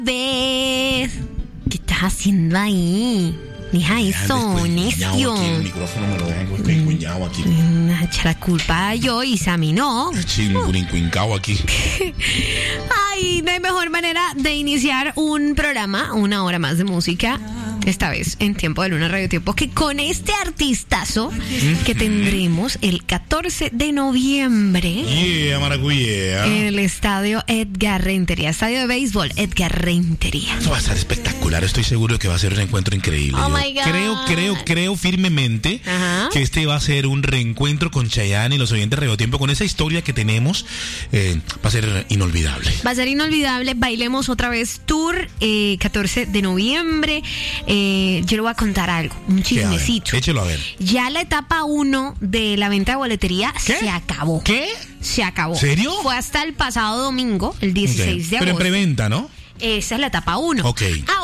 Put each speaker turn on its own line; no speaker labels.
¿Qué estás haciendo ahí? Deja eso, necio.
El micrófono me lo dejan cuñado aquí.
La culpa yo y Sammy no.
Cuincao aquí.
Ay, no hay mejor manera de iniciar un programa, una hora más de música, esta vez en Tiempo de Luna Radio Tiempo, que con este artistazo que tendremos el 14 de noviembre en el estadio Edgar Rentería, estadio de béisbol Edgar Rentería.
Eso va a estar espectacular, estoy seguro de que va a ser un encuentro increíble.
Oh my God.
Creo firmemente que este va a ser un reencuentro con Chayanne y los oyentes de Radio Tiempo, con esa historia que tenemos, va a ser inolvidable.
Va a ser inolvidable. Bailemos otra vez tour, 14 de noviembre. Yo le voy a contar algo, un chismecito.
Échelo a ver.
Ya la etapa 1 de la venta de boletería se acabó.
¿Qué?
Se acabó.
¿Serio?
Fue hasta el pasado domingo, el 16 de agosto.
Pero en preventa, ¿no?
Esa es la etapa 1.
Ok.